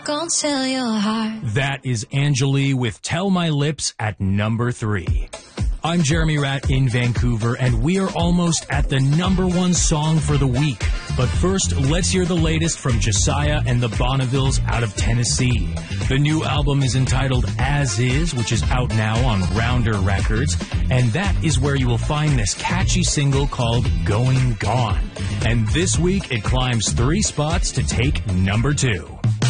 Gonna sell your heart. That is Angeli with Tell My Lips at number 3. I'm Jeremy Ratt in Vancouver, and we are almost at the number 1 song for the week. But first, let's hear the latest from Josiah and the Bonnevilles out of Tennessee. The new album is entitled As Is, which is out now on Rounder Records, and that is where you will find this catchy single called Going Gone. And this week, it climbs 3 spots to take number 2.